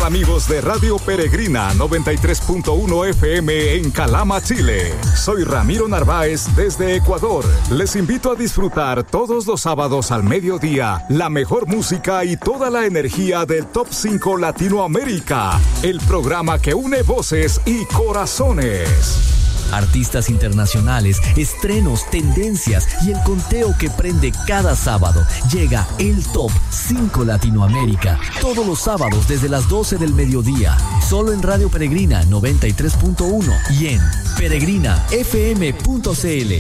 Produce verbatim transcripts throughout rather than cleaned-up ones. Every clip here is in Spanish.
tal, amigos de Radio Peregrina noventa y tres punto uno F M en Calama, Chile? Soy Ramiro Narváez desde Ecuador. Les invito a disfrutar todos los sábados al mediodía la mejor música y toda la energía del Top cinco Latinoamérica, el programa que une voces y corazones. Artistas internacionales, estrenos, tendencias y el conteo que prende cada sábado. Llega el Top cinco Latinoamérica, todos los sábados desde las doce del mediodía, solo en Radio Peregrina noventa y tres punto uno y en peregrina f m punto c l.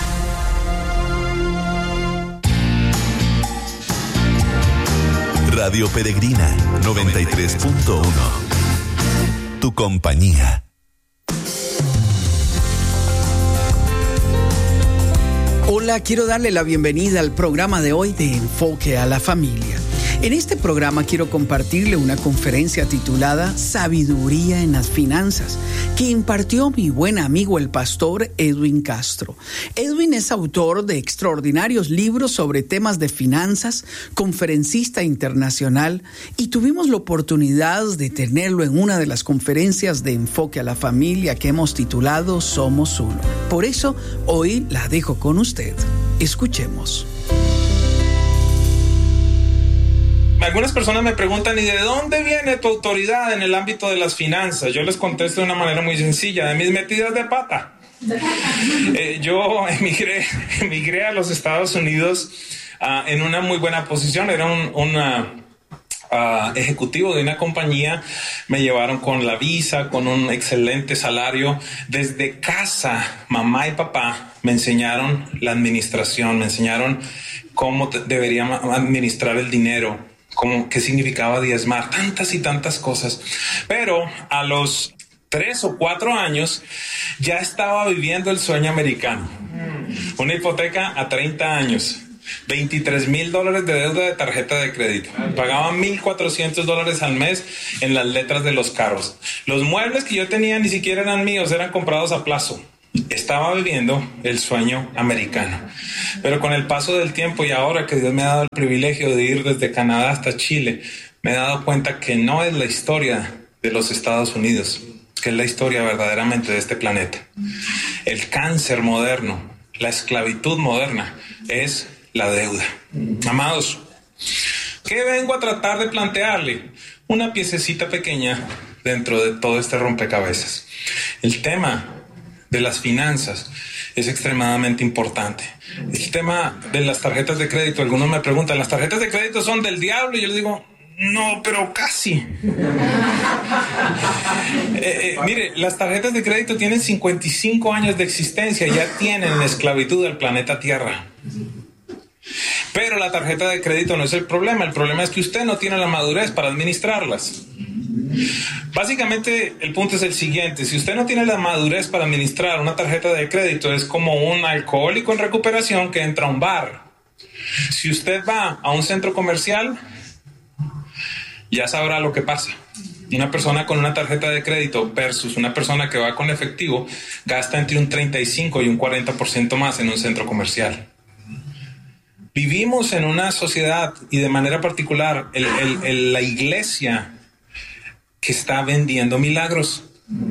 Radio Peregrina noventa y tres punto uno. Tu compañía. Hola, quiero darle la bienvenida al programa de hoy de Enfoque a la Familia. En este programa quiero compartirle una conferencia titulada Sabiduría en las Finanzas, que impartió mi buen amigo el pastor Edwin Castro. Edwin es autor de extraordinarios libros sobre temas de finanzas, conferencista internacional, y tuvimos la oportunidad de tenerlo en una de las conferencias de Enfoque a la Familia que hemos titulado Somos Uno. Por eso, hoy la dejo con usted. Escuchemos. Algunas personas me preguntan, ¿y de dónde viene tu autoridad en el ámbito de las finanzas? Yo les contesto de una manera muy sencilla, de mis metidas de pata. Eh, yo emigré, emigré a los Estados Unidos uh, en una muy buena posición. Era un una, uh, ejecutivo de una compañía. Me llevaron con la visa, con un excelente salario. Desde casa, mamá y papá me enseñaron la administración, me enseñaron cómo te, debería administrar el dinero, cómo, qué significaba diezmar, tantas y tantas cosas. Pero a los tres o cuatro años ya estaba viviendo el sueño americano. Una hipoteca a treinta años, veintitrés mil dólares de deuda de tarjeta de crédito. Pagaba mil cuatrocientos dólares al mes en las letras de los carros. Los muebles que yo tenía ni siquiera eran míos, eran comprados a plazo. Estaba viviendo el sueño americano. Pero con el paso del tiempo y ahora que Dios me ha dado el privilegio de ir desde Canadá hasta Chile, me he dado cuenta que no es la historia de los Estados Unidos, que es la historia verdaderamente de este planeta. El cáncer moderno, la esclavitud moderna, es la deuda. Amados, ¿qué vengo a tratar de plantearle? Una piececita pequeña dentro de todo este rompecabezas. El tema de las finanzas es extremadamente importante. El tema de las tarjetas de crédito, algunos me preguntan, ¿las tarjetas de crédito son del diablo? Y yo les digo, no, pero casi. eh, eh, mire, las tarjetas de crédito tienen cincuenta y cinco años de existencia, ya tienen la esclavitud del planeta Tierra. Pero la tarjeta de crédito no es el problema, el problema es que usted no tiene la madurez para administrarlas. Básicamente el punto es el siguiente: si usted no tiene la madurez para administrar una tarjeta de crédito, es como un alcohólico en recuperación que entra a un bar. Si usted va a un centro comercial, ya sabrá lo que pasa. Una persona con una tarjeta de crédito versus una persona que va con efectivo gasta entre un treinta y cinco y un cuarenta por ciento más en un centro comercial. Vivimos en una sociedad, y de manera particular el, el, el, la iglesia, que está vendiendo milagros.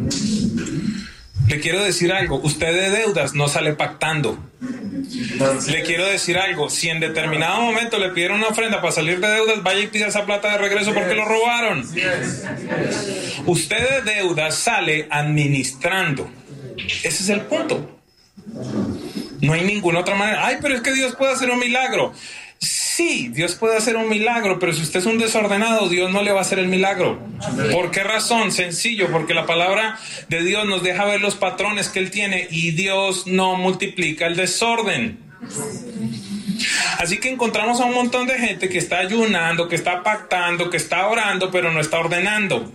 Le quiero decir algo, usted de deudas no sale pactando. Le quiero decir algo, si en determinado momento le pidieron una ofrenda para salir de deudas, vaya y pida esa plata de regreso porque lo robaron. Usted de deudas sale administrando. Ese es el punto. No hay ninguna otra manera. Ay, pero es que Dios puede hacer un milagro. Sí, Dios puede hacer un milagro, pero si usted es un desordenado, Dios no le va a hacer el milagro. ¿Por qué razón? Sencillo, porque la palabra de Dios nos deja ver los patrones que Él tiene y Dios no multiplica el desorden. Así que encontramos a un montón de gente que está ayunando, que está pactando, que está orando, pero no está ordenando.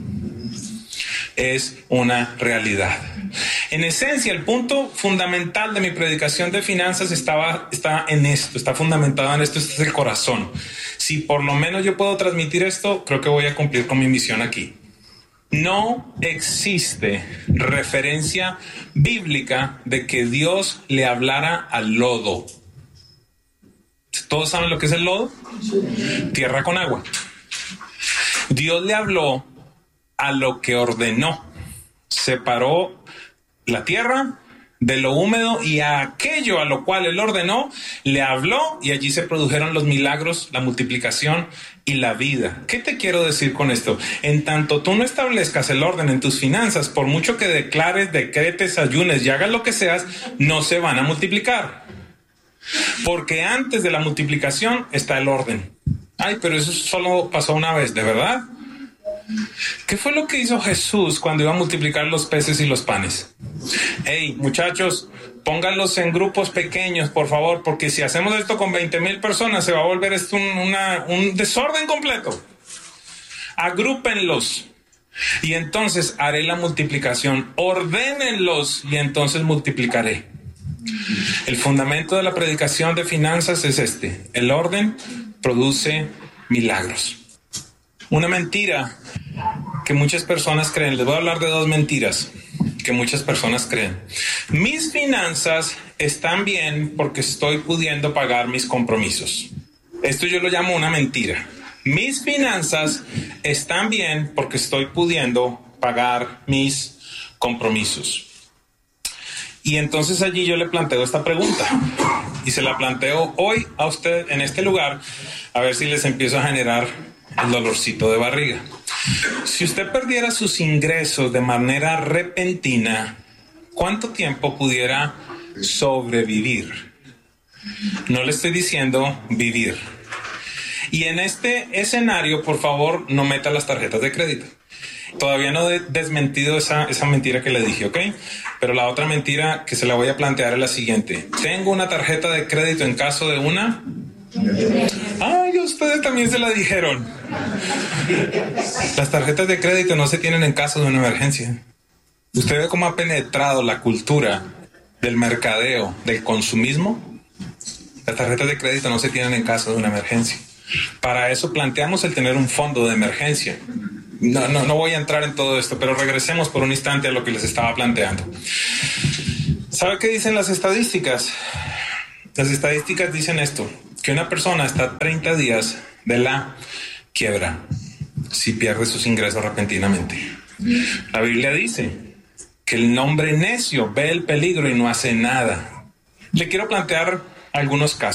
Es una realidad. En esencia, el punto fundamental de mi predicación de finanzas estaba, está en esto, está fundamentado en esto, este es el corazón. Si por lo menos yo puedo transmitir esto, creo que voy a cumplir con mi misión aquí. No existe referencia bíblica de que Dios le hablara al lodo. ¿Todos saben lo que es el lodo? Tierra con agua. Dios le habló a lo que ordenó. Separó la tierra de lo húmedo y a aquello a lo cual él ordenó, le habló y allí se produjeron los milagros, la multiplicación y la vida. ¿Qué te quiero decir con esto? En tanto tú no establezcas el orden en tus finanzas, por mucho que declares, decretes, ayunes y hagas lo que seas, no se van a multiplicar. Porque antes de la multiplicación está el orden. Ay, pero eso solo pasó una vez, ¿de verdad? ¿Qué fue lo que hizo Jesús cuando iba a multiplicar los peces y los panes? Hey, muchachos, pónganlos en grupos pequeños, por favor, porque si hacemos esto con veinte mil personas, se va a volver esto un, una, un desorden completo. Agrúpenlos y entonces haré la multiplicación. Ordénenlos y entonces multiplicaré. El fundamento de la predicación de finanzas es este: el orden produce milagros. Una mentira que muchas personas creen. Les voy a hablar de dos mentiras que muchas personas creen. Mis finanzas están bien porque estoy pudiendo pagar mis compromisos. Esto yo lo llamo una mentira. Mis finanzas están bien porque estoy pudiendo pagar mis compromisos. Y entonces allí yo le planteo esta pregunta y se la planteo hoy a usted en este lugar, a ver si les empiezo a generar el dolorcito de barriga. Si usted perdiera sus ingresos de manera repentina, ¿cuánto tiempo pudiera sobrevivir? No le estoy diciendo vivir. Y en este escenario, por favor, no meta las tarjetas de crédito. Todavía no he desmentido esa, esa mentira que le dije, ¿ok? Pero la otra mentira que se la voy a plantear es la siguiente. Tengo una tarjeta de crédito en caso de una... Ay, ustedes también se la dijeron. Las tarjetas de crédito no se tienen en caso de una emergencia. ¿Usted ve cómo ha penetrado la cultura del mercadeo, del consumismo? Las tarjetas de crédito no se tienen en caso de una emergencia. Para eso planteamos el tener un fondo de emergencia. No, no, no voy a entrar en todo esto, pero regresemos por un instante a lo que les estaba planteando. ¿Sabe qué dicen las estadísticas? Las estadísticas dicen esto, que una persona está a treinta días de la quiebra si pierde sus ingresos repentinamente. La Biblia dice que el hombre necio ve el peligro y no hace nada. Le quiero plantear algunos casos.